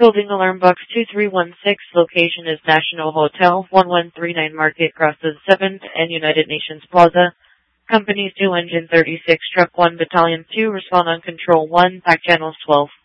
Building Alarm Box 2316, location is National Hotel, 1139 Market, Crosses 7th and United Nations Plaza. Companies 2 Engine 36, Truck 1, Battalion 2, respond on Control 1, Pack Channels 12.